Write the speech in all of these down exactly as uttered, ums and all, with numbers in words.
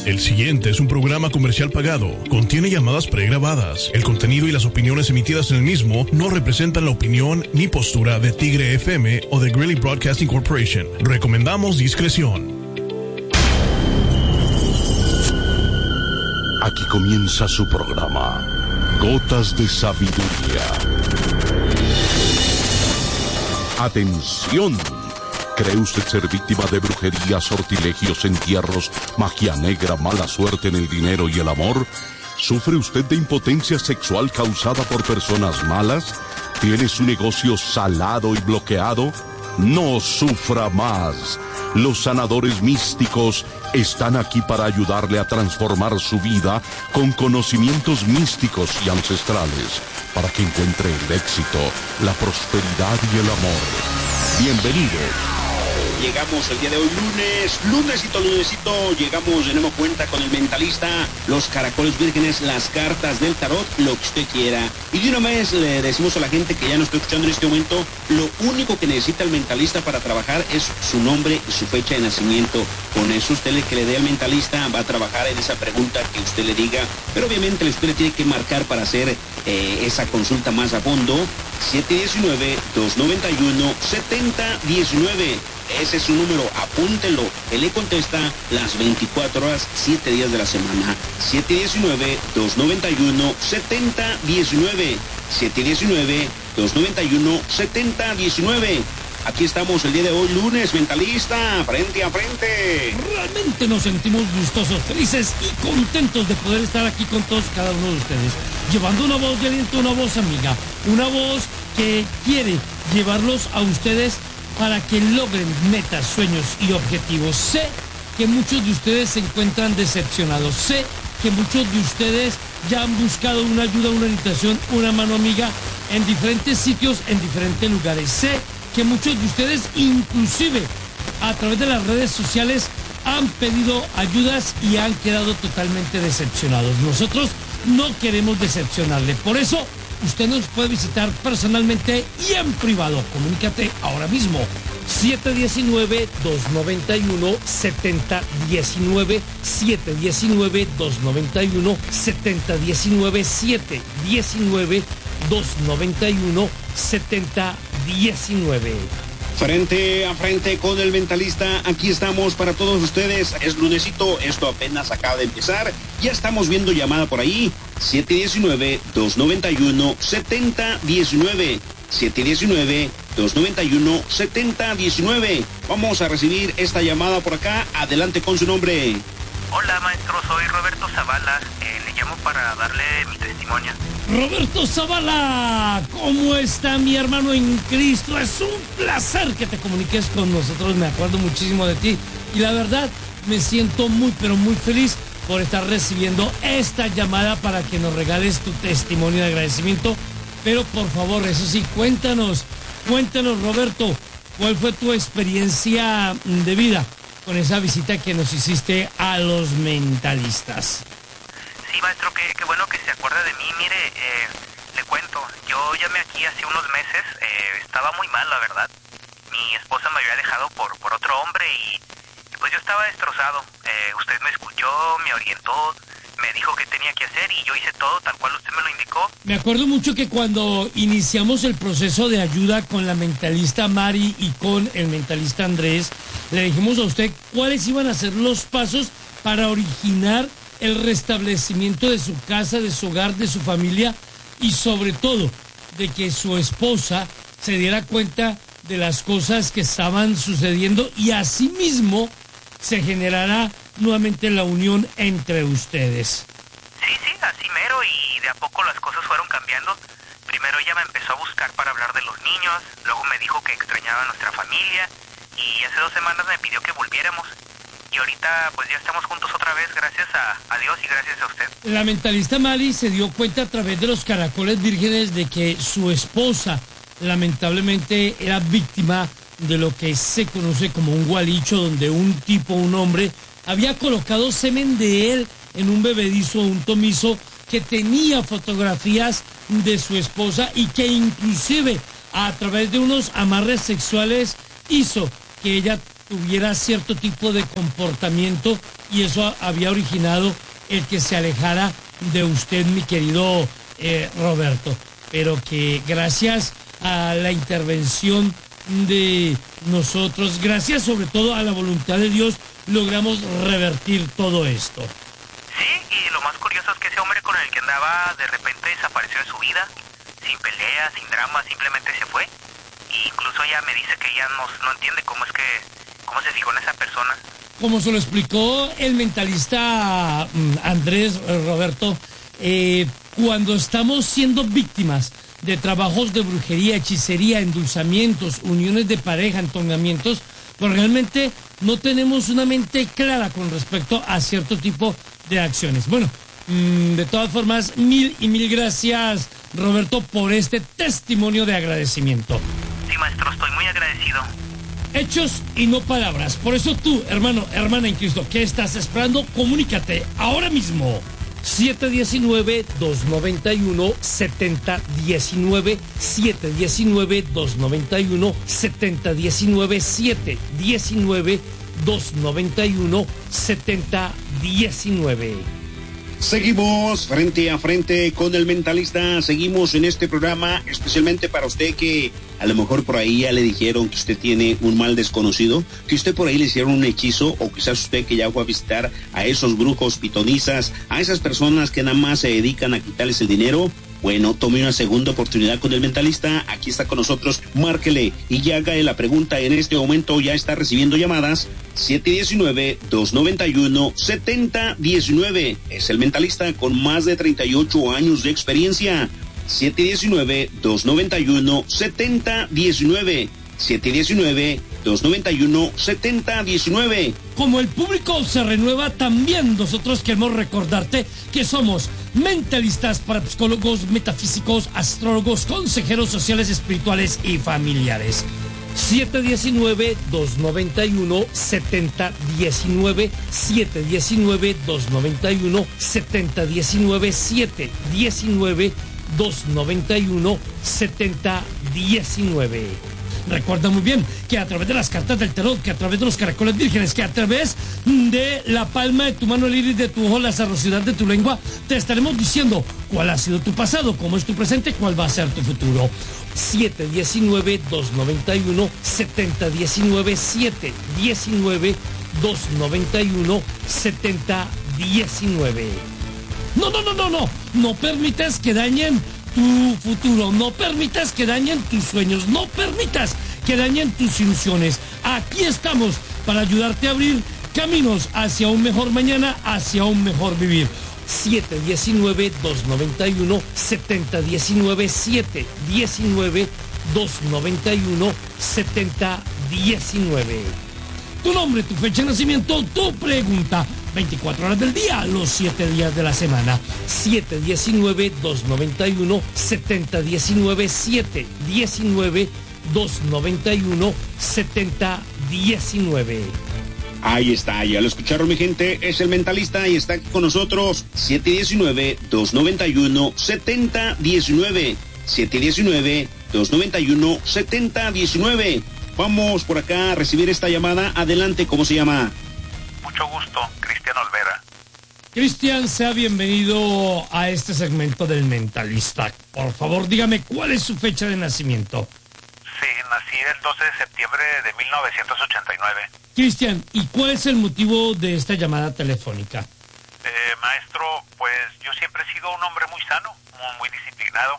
El siguiente es un programa comercial pagado. Contiene llamadas pregrabadas. El contenido y las opiniones emitidas en el mismo no representan la opinión ni postura de Tigre F M o de Greeley Broadcasting Corporation. Recomendamos discreción. Aquí comienza su programa, Gotas de Sabiduría. Atención. ¿Cree usted ser víctima de brujería, sortilegios, entierros, magia negra, mala suerte en el dinero y el amor? ¿Sufre usted de impotencia sexual causada por personas malas? ¿Tiene su negocio salado y bloqueado? No sufra más. Los sanadores místicos están aquí para ayudarle a transformar su vida con conocimientos místicos y ancestrales, para que encuentre el éxito, la prosperidad y el amor. Bienvenidos. Llegamos el día de hoy, lunes, lunesito, lunesito, llegamos de nuevo cuenta con el mentalista, los caracoles vírgenes, las cartas del tarot, lo que usted quiera. Y de una vez le decimos a la gente que ya nos está escuchando en este momento, lo único que necesita el mentalista para trabajar es su nombre y su fecha de nacimiento. Con eso usted le que le dé al mentalista va a trabajar en esa pregunta que usted le diga, pero obviamente usted le tiene que marcar para hacer eh, esa consulta más a fondo, siete uno nueve, dos nueve uno, siete cero uno nueve. Ese es su número, apúntelo. Él le contesta las veinticuatro horas, siete días de la semana. siete uno nueve, dos nueve uno, siete cero uno nueve. siete uno nueve, dos nueve uno, siete cero uno nueve. Aquí estamos el día de hoy, lunes, mentalista, frente a frente. Realmente nos sentimos gustosos, felices y contentos de poder estar aquí con todos y cada uno de ustedes, llevando una voz de aliento, una voz amiga, una voz que quiere llevarlos a ustedes para que logren metas, sueños y objetivos. Sé que muchos de ustedes se encuentran decepcionados. Sé que muchos de ustedes ya han buscado una ayuda, una orientación, una mano amiga en diferentes sitios, en diferentes lugares. Sé que muchos de ustedes, inclusive a través de las redes sociales, han pedido ayudas y han quedado totalmente decepcionados. Nosotros no queremos decepcionarle. Por eso, usted nos puede visitar personalmente y en privado. Comunícate ahora mismo. siete uno nueve, dos nueve uno, siete cero uno nueve. siete uno nueve, dos nueve uno, siete cero uno nueve. siete uno nueve, dos nueve uno, siete cero uno nueve. Frente a frente con el mentalista, aquí estamos para todos ustedes. Es lunesito, esto apenas acaba de empezar. Ya estamos viendo llamada por ahí. siete uno nueve, dos nueve uno, siete cero uno nueve. siete uno nueve, dos nueve uno, siete cero uno nueve. Vamos a recibir esta llamada por acá. Adelante con su nombre. Hola maestro, soy Roberto Zavala. Eh, le llamo para darle mi testimonio. Roberto Zavala, ¿cómo está mi hermano en Cristo? Es un placer que te comuniques con nosotros, me acuerdo muchísimo de ti y la verdad me siento muy pero muy feliz por estar recibiendo esta llamada para que nos regales tu testimonio de agradecimiento. Pero por favor, eso sí, cuéntanos, cuéntanos Roberto, ¿cuál fue tu experiencia de vida con esa visita que nos hiciste a los mentalistas? Sí, maestro, qué, qué bueno que se acuerda de mí. Mire, eh, le cuento, yo llamé aquí hace unos meses, eh, estaba muy mal, la verdad. Mi esposa me había dejado por, por otro hombre y, y pues yo estaba destrozado. Eh, usted me escuchó, me orientó, me dijo qué tenía que hacer y yo hice todo tal cual usted me lo indicó. Me acuerdo mucho que cuando iniciamos el proceso de ayuda con la mentalista Mari y con el mentalista Andrés, le dijimos a usted cuáles iban a ser los pasos para originar el restablecimiento de su casa, de su hogar, de su familia y sobre todo de que su esposa se diera cuenta de las cosas que estaban sucediendo y asimismo se generará nuevamente la unión entre ustedes. Sí, sí, así mero, y de a poco las cosas fueron cambiando. Primero ella me empezó a buscar para hablar de los niños, luego me dijo que extrañaba a nuestra familia y hace dos semanas me pidió que volviéramos. Y ahorita pues ya estamos juntos otra vez, gracias a, a Dios y gracias a usted. La mentalista Mari se dio cuenta a través de los caracoles vírgenes de que su esposa lamentablemente era víctima de lo que se conoce como un gualicho, donde un tipo, un hombre, había colocado semen de él en un bebedizo, un tomizo, que tenía fotografías de su esposa y que inclusive a través de unos amarres sexuales hizo que ella tuviera cierto tipo de comportamiento y eso había originado el que se alejara de usted, mi querido eh, Roberto, pero que gracias a la intervención de nosotros, gracias sobre todo a la voluntad de Dios, logramos revertir todo esto. Sí, y lo más curioso es que ese hombre con el que andaba de repente desapareció de su vida, sin pelea, sin drama, simplemente se fue. E incluso ella me dice que ella no, no entiende cómo es que, cómo se fijó en esa persona. Como se lo explicó el mentalista Andrés, Roberto, eh, cuando estamos siendo víctimas de trabajos de brujería, hechicería, endulzamientos, uniones de pareja, entonamientos, pues realmente no tenemos una mente clara con respecto a cierto tipo de acciones. Bueno, mmm, de todas formas, mil y mil gracias, Roberto, por este testimonio de agradecimiento. Sí, maestro, estoy muy agradecido. Hechos y no palabras. Por eso tú, hermano, hermana en Cristo, ¿qué estás esperando? Comunícate ahora mismo. siete uno nueve, dos nueve uno, siete cero uno nueve, siete uno nueve, dos nueve uno, siete cero uno nueve, siete uno nueve, dos nueve uno, siete cero uno nueve. Seguimos frente a frente con el mentalista, seguimos en este programa especialmente para usted que a lo mejor por ahí ya le dijeron que usted tiene un mal desconocido, que usted por ahí le hicieron un hechizo, o quizás usted que ya fue a visitar a esos brujos pitonizas, a esas personas que nada más se dedican a quitarles el dinero. Bueno, tome una segunda oportunidad con el mentalista, aquí está con nosotros, márquele y ya haga la pregunta. En este momento ya está recibiendo llamadas. Siete uno nueve, dos nueve uno, siete cero uno nueve, es el mentalista con más de treinta y ocho años de experiencia. Siete uno nueve, dos nueve uno, siete cero uno nueve, siete uno nueve, dos nueve uno, siete cero uno nueve. Como el público se renueva, también nosotros queremos recordarte que somos mentalistas, parapsicólogos, metafísicos, astrólogos, consejeros sociales, espirituales y familiares. siete uno nueve, dos nueve uno, siete cero uno nueve, siete uno nueve, dos nueve uno, siete cero uno nueve, siete uno nueve, dos nueve uno, siete cero uno nueve. Recuerda muy bien que a través de las cartas del tarot, que a través de los caracoles vírgenes, que a través de la palma de tu mano, el iris de tu ojo, la cerrosidad de tu lengua, te estaremos diciendo cuál ha sido tu pasado, cómo es tu presente, cuál va a ser tu futuro. siete uno nueve, dos nueve uno, siete cero uno nueve, siete uno nueve, dos nueve uno, siete cero uno nueve. No, no, no, no, no. No permitas que dañen tu futuro, no permitas que dañen tus sueños, no permitas que dañen tus ilusiones. Aquí estamos para ayudarte a abrir caminos hacia un mejor mañana, hacia un mejor vivir. siete uno nueve, dos nueve uno, siete cero uno nueve, siete uno nueve, dos nueve uno, siete uno nueve. Tu nombre, tu fecha de nacimiento, tu pregunta. veinticuatro horas del día, los siete días de la semana. siete uno nueve, dos nueve uno, siete cero uno nueve, siete uno nueve, dos nueve uno, siete uno nueve. Ahí está, ya lo escucharon mi gente, es el mentalista y está aquí con nosotros. siete uno nueve, dos nueve uno, siete cero uno nueve, siete uno nueve, dos nueve uno, siete cero uno nueve. Vamos por acá a recibir esta llamada. Adelante, ¿cómo se llama? Mucho gusto, Cristian Olvera. Cristian, sea bienvenido a este segmento del mentalista. Por favor, dígame, ¿cuál es su fecha de nacimiento? Sí, nací el doce de septiembre de mil novecientos ochenta y nueve. Cristian, ¿y cuál es el motivo de esta llamada telefónica? Eh, maestro, pues yo siempre he sido un hombre muy sano, muy, muy disciplinado.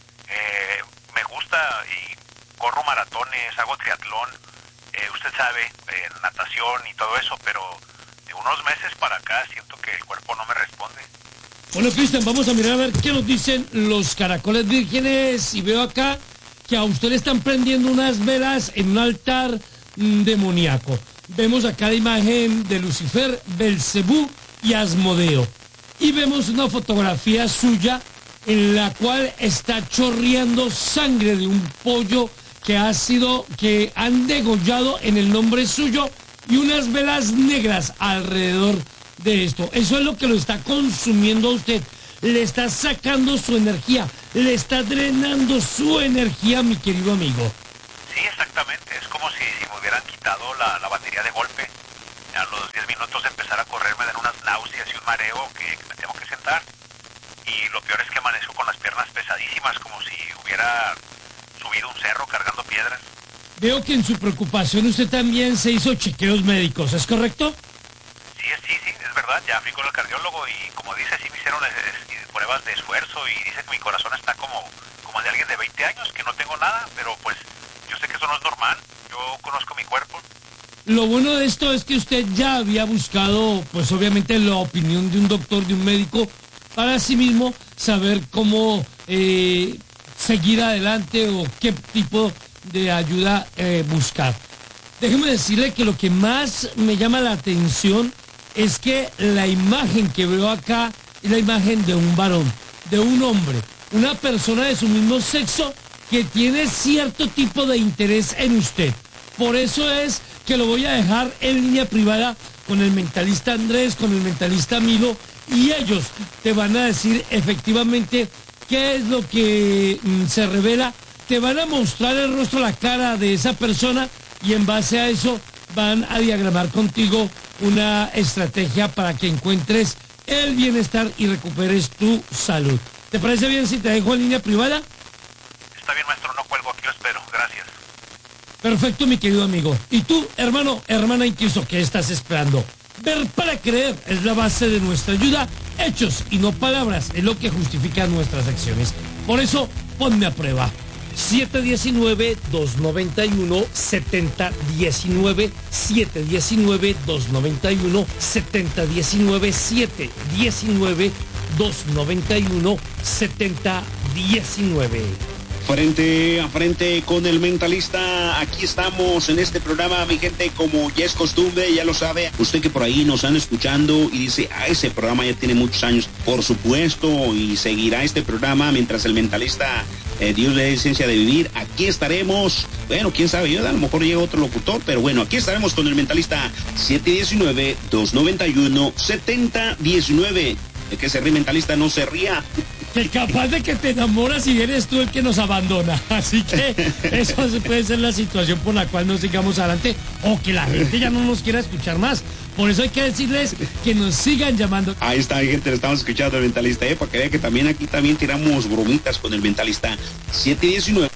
Eh, me gusta y corro maratones, hago triatlón, eh, usted sabe, eh, natación y todo eso, pero de unos meses para acá siento que el cuerpo no me responde. Bueno, Cristian, vamos a mirar a ver qué nos dicen los caracoles vírgenes. Y veo acá que a usted le están prendiendo unas velas en un altar mmm, demoníaco. Vemos acá la imagen de Lucifer, Belcebú y Asmodeo. Y vemos una fotografía suya en la cual está chorreando sangre de un pollo que ha sido, que han degollado en el nombre suyo, y unas velas negras alrededor de esto. Eso es lo que lo está consumiendo a usted. Le está sacando su energía, le está drenando su energía, mi querido amigo. Sí, exactamente. Es como si, si me hubieran quitado quitado la, la batería de golpe. A los diez minutos de empezar a correr me dan unas náuseas y un mareo que, que me tengo que sentar. Y lo peor es que amanezco con las piernas pesadísimas, como si hubiera subido un cerro cargando piedras. Veo que en su preocupación usted también se hizo chequeos médicos, ¿es correcto? Sí, sí, sí, es verdad. Ya fui con el cardiólogo y, como dice, sí me hicieron es, es, pruebas de esfuerzo y dice que mi corazón está como, como de alguien de veinte años, que no tengo nada, pero pues yo sé que eso no es normal. Yo conozco mi cuerpo. Lo bueno de esto es que usted ya había buscado, pues obviamente, la opinión de un doctor, de un médico, para sí mismo saber cómo eh, seguir adelante o qué tipo de ayuda eh, buscar. Déjeme decirle que lo que más me llama la atención es que la imagen que veo acá es la imagen de un varón, de un hombre, una persona de su mismo sexo que tiene cierto tipo de interés en usted. Por eso es que lo voy a dejar en línea privada con el mentalista Andrés, con el mentalista Milo, y ellos te van a decir efectivamente qué es lo que mm, se revela. Te van a mostrar el rostro, la cara de esa persona, y en base a eso van a diagramar contigo una estrategia para que encuentres el bienestar y recuperes tu salud. ¿Te parece bien si te dejo en línea privada? Está bien, maestro, no cuelgo, aquí lo espero. Gracias. Perfecto, mi querido amigo. Y tú, hermano, hermana incluso, ¿qué estás esperando? Ver para creer es la base de nuestra ayuda. Hechos y no palabras es lo que justifica nuestras acciones. Por eso, ponme a prueba. siete uno nueve, dos nueve uno, siete cero uno nueve, siete uno nueve, dos nueve uno, siete cero uno nueve, siete uno nueve, dos nueve uno, siete cero uno nueve. Frente a frente con el mentalista, aquí estamos en este programa, mi gente, como ya es costumbre, ya lo sabe, usted que por ahí nos anda escuchando y dice, ah, ese programa ya tiene muchos años, por supuesto, y seguirá este programa mientras el mentalista, eh, Dios le dé licencia de vivir, aquí estaremos, bueno, quién sabe, yo a lo mejor llega otro locutor, pero bueno, aquí estaremos con el mentalista, siete uno nueve, dos nueve uno, siete cero uno nueve, de que se ríe mentalista, no se ría. Que capaz de que te enamoras y eres tú el que nos abandona. Así que eso puede ser la situación por la cual no sigamos adelante o que la gente ya no nos quiera escuchar más. Por eso hay que decirles que nos sigan llamando. Ahí está, gente, le estamos escuchando al mentalista, eh, para que vean que también aquí también tiramos bromitas con el mentalista. siete uno